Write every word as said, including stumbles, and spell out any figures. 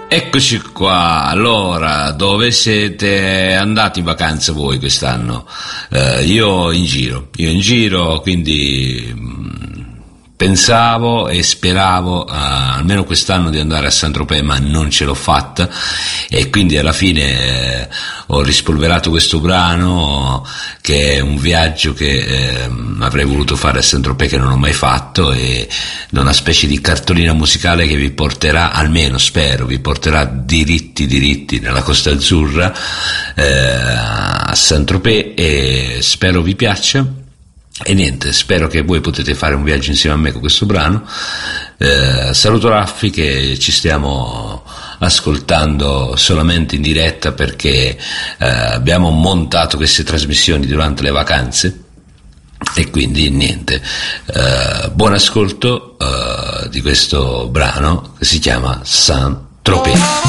Eccoci qua. Allora, dove siete andati in vacanza voi quest'anno? Eh, io in giro, io in giro, quindi mh, pensavo e speravo uh, almeno quest'anno di andare a Saint-Tropez, ma non ce l'ho fatta, e quindi alla fine eh, ho rispolverato questo brano, che è un viaggio che eh, avrei voluto fare a Saint-Tropez, che non ho mai fatto, e una specie di cartolina musicale che vi porterà, almeno spero, vi porterà diritti diritti nella Costa Azzurra, eh, a Saint-Tropez, e spero vi piaccia. E niente, spero che voi potete fare un viaggio insieme a me con questo brano. Eh, saluto Raffi, che ci stiamo ascoltando solamente in diretta perché eh, abbiamo montato queste trasmissioni durante le vacanze, e quindi niente, eh, buon ascolto eh, di questo brano che si chiama Saint-Tropez.